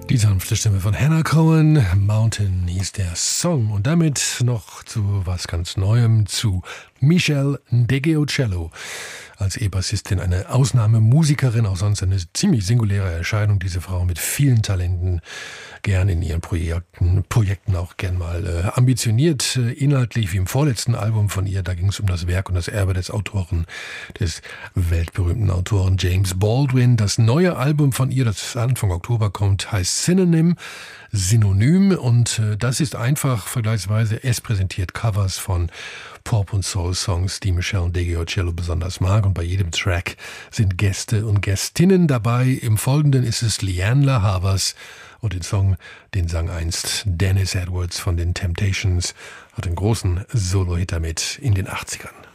Die sanfte Stimme von Hannah Cohen, Mountain hieß der Song. Und damit noch zu was ganz Neuem, zu Michelle Ndegeocello. Als E-Bassistin eine Ausnahmemusikerin, auch sonst eine ziemlich singuläre Erscheinung, diese Frau mit vielen Talenten, gern in ihren Projekten auch gern mal ambitioniert, inhaltlich wie im vorletzten Album von ihr, da ging es um das Werk und das Erbe des weltberühmten Autoren James Baldwin. Das neue Album von ihr, das Anfang Oktober kommt, heißt Synonym, und das ist einfach vergleichsweise, es präsentiert Covers von Pop- und Soul-Songs, die Michelle Ndegeocello besonders mag, und bei jedem Track sind Gäste und Gästinnen dabei. Im Folgenden ist es Lianne La Havas, und den Song, den sang einst Dennis Edwards von den Temptations, hat einen großen Solo-Hit damit in den 80ern.